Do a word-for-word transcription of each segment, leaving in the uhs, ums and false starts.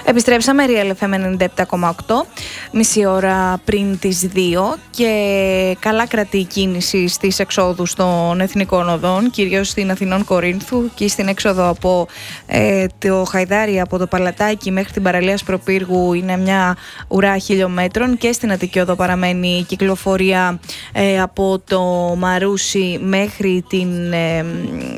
Επιστρέψαμε, Real εφ εμ ενενήντα επτά κόμμα οκτώ, μισή ώρα πριν τις δύο, και καλά κρατεί η κίνηση στις εξόδους των εθνικών οδών, κυρίως στην Αθηνών Κορίνθου και στην έξοδο από ε, το Χαϊδάρι, από το Παλατάκι μέχρι την παραλία Σπροπύργου είναι μια ουρά χιλιόμετρων, και στην Αττική Οδό παραμένει η κυκλοφορία ε, από το Μαρούσι μέχρι την ε, ε,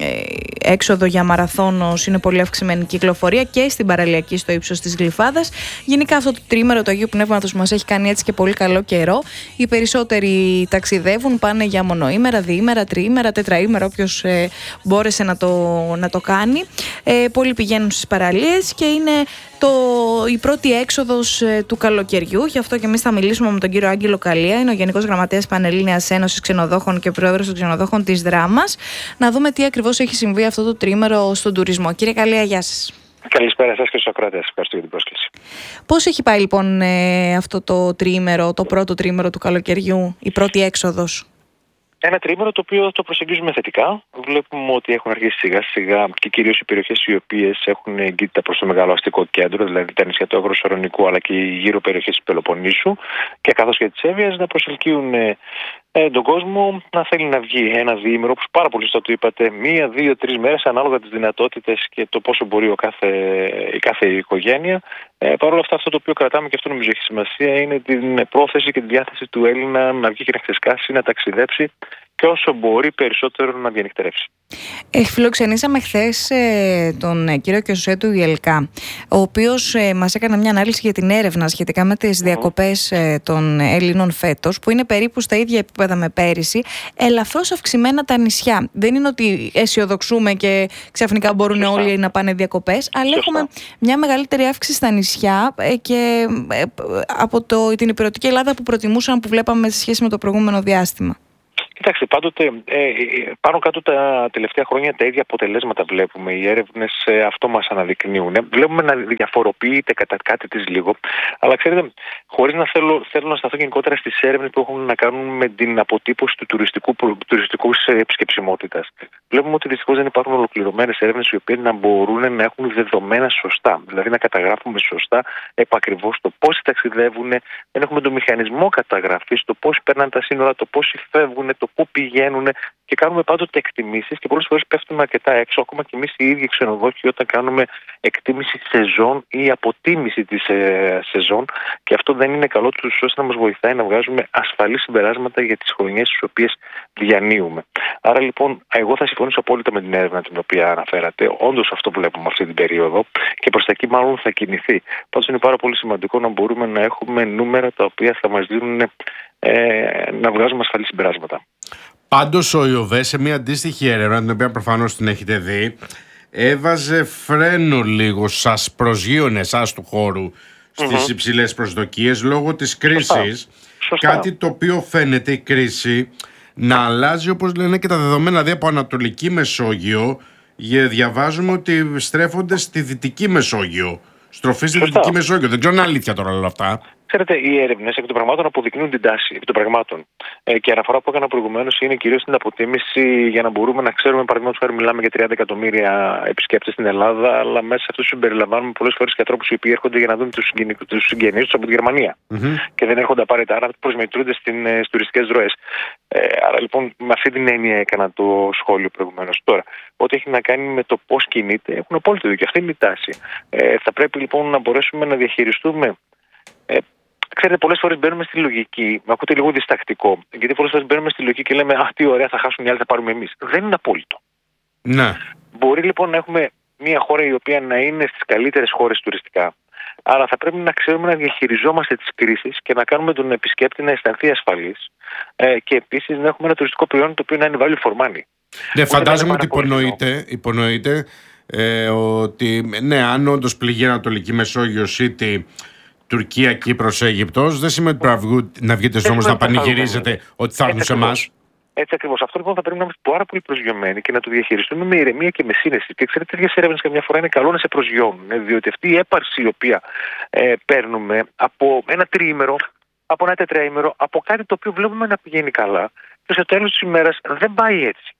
έξοδο για Μαραθώνος, είναι πολύ αυξημένη κυκλοφορία, και στην παραλιακή στο ύψος της Γλυφάδας. Γενικά αυτό το τρίμερο του Αγίου Πνεύματος μας έχει κάνει έτσι και πολύ καλό καιρό. Οι περισσότεροι ταξιδεύουν, πάνε για μονοήμερα, διήμερα, τριήμερα, τετραήμερα, όποιος ε, μπόρεσε να το, να το κάνει. Ε, πολλοί πηγαίνουν στις παραλίες και είναι το, η πρώτη έξοδος ε, του καλοκαιριού. Γι' αυτό και εμείς θα μιλήσουμε με τον κύριο Άγγελο Καλία, είναι ο Γενικός Γραμματέας Πανελλήνιας Ένωσης Ξενοδόχων και Πρόεδρος των Ξενοδόχων της Δράμας, να δούμε τι ακριβώς έχει συμβεί αυτό το τρίμερο στον τουρισμό. Κύριε Καλία, γεια σας. Καλησπέρα σας και στους ακροατές. Ευχαριστώ για την πρόσκληση. Πώς έχει πάει λοιπόν ε, αυτό το τρίμερο, το πρώτο τρίμερο του καλοκαιριού, η πρώτη έξοδος? Ένα τρίμερο το οποίο το προσεγγίζουμε θετικά. Βλέπουμε ότι έχουν αρχίσει σιγά σιγά, και κυρίως οι περιοχές οι οποίες έχουν εγκύτητα προς το μεγάλο αστικό κέντρο, δηλαδή τα νησιά του Αγροσορονικού αλλά και οι γύρω περιοχές της Πελοποννήσου και καθώς και της Εύβοιας, να προσελκύουν ε, ε, τον κόσμο να θέλει να βγει ένα διήμερο, όπως πάρα πολύ σωστά το είπατε, μία, δύο, τρεις μέρες, ανάλογα τις δυνατότητες και το πόσο μπορεί ο κάθε, η κάθε οικογένεια. Ε, Παρ' όλα αυτά, αυτό το οποίο κρατάμε, και αυτό νομίζω έχει σημασία, είναι την πρόθεση και τη διάθεση του Έλληνα να βγει και να ξεσκάσει, να ταξιδέψει και όσο μπορεί περισσότερο να διανυκτερεύσει. Ε, φιλοξενήσαμε χθες ε, τον ε, κύριο Κιωσέτου Ιελκά, ο οποίος ε, μας έκανε μια ανάλυση για την έρευνα σχετικά με τις διακοπές ε, των Ελλήνων φέτος, που είναι περίπου στα ίδια επίπεδα με πέρυσι, ελαφρώς αυξημένα τα νησιά. Δεν είναι ότι αισιοδοξούμε και ξαφνικά μπορούν Σωστά. όλοι να πάνε διακοπές, αλλά Σωστά. έχουμε μια μεγαλύτερη αύξηση στα νησιά ε, και ε, από το, την υπηρετική Ελλάδα που προτιμούσαν, που βλέπαμε σε σχέση με το προηγούμενο διάστημα. Κοιτάξτε, πάντοτε ε, πάνω κάτω τα τελευταία χρόνια τα ίδια αποτελέσματα βλέπουμε. Οι έρευνες ε, αυτό μας αναδεικνύουν. Βλέπουμε να διαφοροποιείται κατά κάτι της λίγο. Αλλά ξέρετε, χωρίς να θέλω, θέλω να σταθώ γενικότερα στις έρευνες που έχουν να κάνουν με την αποτύπωση του τουριστικού, τουριστικού επισκεψιμότητας. Βλέπουμε ότι δυστυχώς δεν υπάρχουν ολοκληρωμένες έρευνες οι οποίες να μπορούν να έχουν δεδομένα σωστά. Δηλαδή να καταγράφουμε σωστά επακριβώς το πόσοι ταξιδεύουν, δεν έχουμε το μηχανισμό καταγραφής, το πώς περνάνε τα σύνορα, το πόσοι φεύγουν, το πού πηγαίνουν, και κάνουμε πάντοτε εκτιμήσεις και πολλές φορές πέφτουμε αρκετά έξω, ακόμα και εμείς οι ίδιοι ξενοδόχοι, όταν κάνουμε εκτίμηση σεζόν ή αποτίμηση της ε, σεζόν, και αυτό δεν είναι καλό τους ώστε να μας βοηθάει να βγάζουμε ασφαλή συμπεράσματα για τις χρονιές τις οποίες διανύουμε. Άρα λοιπόν, εγώ θα συμφωνήσω απόλυτα με την έρευνα την οποία αναφέρατε. Όντως αυτό βλέπουμε αυτή την περίοδο και προς τα εκεί μάλλον θα κινηθεί. Πάντως είναι πάρα πολύ σημαντικό να μπορούμε να έχουμε νούμερα τα οποία θα μας δίνουν ε, να βγάζουμε ασφαλή συμπεράσματα. Πάντως ο ΙΟΒΕ σε μια αντίστοιχη έρευνα, την οποία προφανώς την έχετε δει, έβαζε φρένο λίγο, σας προσγείωνε εσάς του χώρου στις mm-hmm. υψηλές προσδοκίες λόγω της κρίσης. Σωστά. Κάτι το οποίο φαίνεται η κρίση να αλλάζει, όπως λένε, και τα δεδομένα, δηλαδή από Ανατολική Μεσόγειο διαβάζουμε ότι στρέφονται στη Δυτική Μεσόγειο. Στροφή στη Δυτική Μεσόγειο. Δεν ξέρω αν είναι αλήθεια τώρα όλα αυτά. Ξέρετε, οι έρευνες εκ των πραγμάτων αποδεικνύουν την τάση εκ των πραγμάτων. Ε, και η αναφορά που έκανα προηγουμένως είναι κυρίως στην αποτίμηση για να μπορούμε να ξέρουμε, παραδείγματος χάρη, μιλάμε για τριάντα εκατομμύρια επισκέπτες στην Ελλάδα, αλλά μέσα σε αυτούς συμπεριλαμβάνουμε πολλές φορές και ανθρώπους οι οποίοι έρχονται για να δουν τους συγγενείς τους από τη Γερμανία. Mm-hmm. Και δεν έρχονται απαραίτητα, άρα προσμετρούνται στις τουριστικές ροές. Ε, άρα λοιπόν, με αυτή την έννοια έκανα το σχόλιο προηγουμένως. Τώρα, ό,τι έχει να κάνει με το πώς κινείται, έχουν απόλυτο δίκιο. Αυτή είναι η τάση. Ε, θα πρέπει λοιπόν να μπορέσουμε να διαχειριστούμε. Ε, Ξέρετε, πολλές φορές μπαίνουμε στη λογική, με ακούτε λίγο διστακτικό, γιατί πολλές φορές μπαίνουμε στη λογική και λέμε «Αχ, τι ωραία, θα χάσουν οι άλλοι, θα πάρουμε εμείς». Δεν είναι απόλυτο. Ναι. Μπορεί λοιπόν να έχουμε μια χώρα η οποία να είναι στις καλύτερες χώρες τουριστικά. Άρα θα πρέπει να ξέρουμε να διαχειριζόμαστε τις κρίσεις και να κάνουμε τον επισκέπτη να αισθανθεί ασφαλής, ε, και επίσης να έχουμε ένα τουριστικό προϊόν το οποίο να είναι value for money. Ναι, φαντάζομαι ότι υπονοείται, υπονοείται ε, ότι ναι, αν όντως πληγεί η Ανατολική Μεσόγειος ή τη Τουρκία, Κύπρος, Αίγυπτος, δεν σημαίνει ότι να βγείτε στους δρόμους να πανηγυρίζετε ότι θα έρθουν σε εμάς. Έτσι ακριβώς. Αυτό λοιπόν θα πρέπει να είμαστε πάρα πολύ προσγειωμένοι και να το διαχειριστούμε με ηρεμία και με σύνεση. Και ξέρετε, τέτοιες έρευνες καμιά φορά είναι καλό να σε προσγειώνουν, διότι αυτή η έπαρση η οποία ε, παίρνουμε από ένα τριήμερο, από ένα τετραήμερο, από κάτι το οποίο βλέπουμε να πηγαίνει καλά, και στο τέλος της ημέρας δεν πάει έτσι.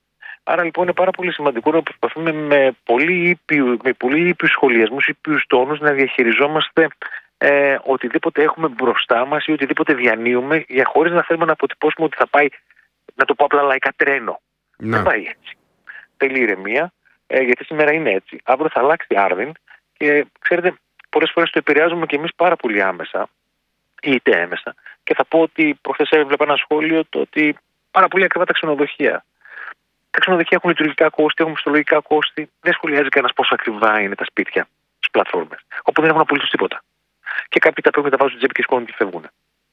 Άρα λοιπόν είναι πάρα πολύ σημαντικό να προσπαθούμε με πολύ ήπιου, με πολύ ήπιους σχολιασμούς, ήπιους τόνους να διαχειριζόμαστε ε, οτιδήποτε έχουμε μπροστά μας ή οτιδήποτε διανύουμε, για χωρίς να θέλουμε να αποτυπώσουμε ότι θα πάει, να το πω απλά λαϊκά, τρένο. Ναι. Δεν πάει έτσι. Θέλει ηρεμία, ε, γιατί σήμερα είναι έτσι. Αύριο θα αλλάξει άρδιν και ξέρετε, πολλές φορές το επηρεάζουμε και εμείς πάρα πολύ άμεσα ή είτε έμεσα. Και θα πω ότι προχθές έβλεπα ένα σχόλιο το ότι πάρα πολύ ακριβά τα ξενοδοχεία. Τα ξενοδοχεία έχουν λειτουργικά κόστη, έχουν μισθολογικά κόστη. Δεν σχολιάζει κανένα πόσο ακριβά είναι τα σπίτια στις πλατφόρμες. Όπου δεν έχουν απολύτως τίποτα. Και κάποιοι τα πρέπει να τα βάζουν στην τσέπη και σκόνη και φεύγουν.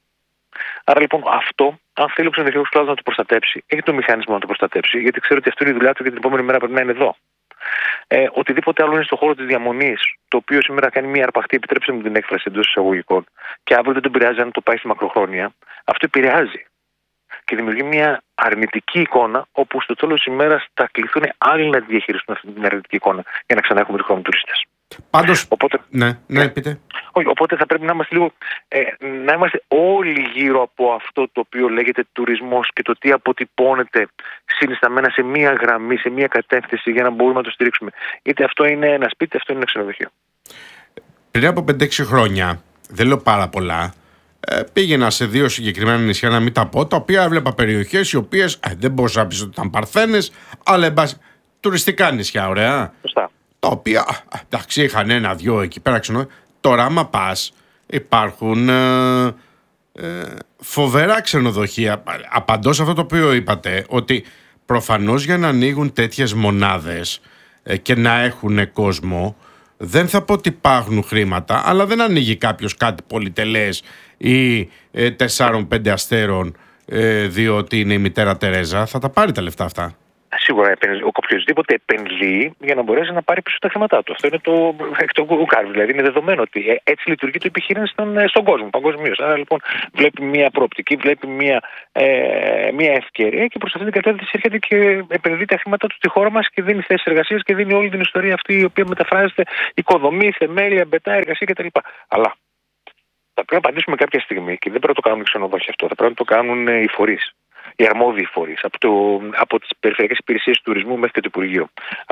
Άρα λοιπόν αυτό, αν θέλει ο ξενοδοχειακός κλάδος να το προστατέψει, έχει το μηχανισμό να το προστατέψει, γιατί ξέρω ότι αυτό είναι η δουλειά του και την επόμενη μέρα πρέπει να είναι εδώ. Ε, οτιδήποτε άλλο είναι στον χώρο της διαμονής, το οποίο σήμερα κάνει μια αρπαχτή, επιτρέψτε μου την έκφραση εντός εισαγωγικών, και αύριο δεν τον επηρεάζει αν το πάει στη μακροχρόνια, αυτό επηρεάζει. Και δημιουργεί μια αρνητική εικόνα, όπου στο τέλος της ημέρας θα κληθούν άλλοι να διαχειριστούν αυτή την αρνητική εικόνα για να ξανά έχουμε του χρόνου τουρίστες. Πάντως, οπότε, ναι, ναι, πείτε. Όχι, οπότε θα πρέπει να είμαστε λίγο, ε, να είμαστε όλοι γύρω από αυτό το οποίο λέγεται τουρισμός και το τι αποτυπώνεται συνισταμένα σε μία γραμμή, σε μία κατεύθυνση για να μπορούμε να το στηρίξουμε. Είτε αυτό είναι ένα σπίτι, είτε αυτό είναι ένα ξενοδοχείο. Πριν από πέντε έξι χρόνια, δεν λέω πάρα πολλά, ε, πήγαινα σε δύο συγκεκριμένα νησιά, να μην τα πω, τα οποία έβλεπα περιοχές οι οποίες ε, δεν μπορούσα να πεις ότι ήταν παρθένες, αλλά εμπάση, τουριστικά νησιά, ωραία. Σωστά. Τα οποία, εντάξει, είχαν ένα-δυο εκεί πέρα ξενό. Τώρα, άμα πας, υπάρχουν ε, ε, φοβερά ξενοδοχεία. Απαντώ σε αυτό το οποίο είπατε, ότι προφανώς για να ανοίγουν τέτοιες μονάδες ε, και να έχουν κόσμο, δεν θα πω ότι υπάρχουν χρήματα, αλλά δεν ανοίγει κάποιος κάτι πολυτελές ή ε, τεσσάρων-πέντε αστέρων ε, διότι είναι η μητέρα Τερέζα. Θα τα πάρει τα λεφτά αυτά. Σίγουρα ο οποιοδήποτε επενδύει για να μπορέσει να πάρει πίσω τα χρήματά του. Αυτό είναι το εκ των ουκάρ. Δηλαδή είναι δεδομένο ότι έτσι λειτουργεί το επιχείρημα στον, στον κόσμο, παγκοσμίως. Άρα λοιπόν βλέπει μια προοπτική, βλέπει μια, ε, μια ευκαιρία και προς αυτή την κατεύθυνση έρχεται και επενδύει τα χρήματά του στη χώρα μας και δίνει θέσεις εργασίας και δίνει όλη την ιστορία αυτή η οποία μεταφράζεται οικοδομή, θεμέλια, μπετά, εργασία κτλ. Αλλά θα πρέπει να απαντήσουμε κάποια στιγμή και δεν πρέπει να το κάνουν οι ξενοδόχοι αυτό, θα πρέπει να το κάνουν οι φορείς. Οι αρμόδιοι φορείς, από, το, από τις περιφερειακές υπηρεσίες του τουρισμού μέχρι και το Υπουργείο.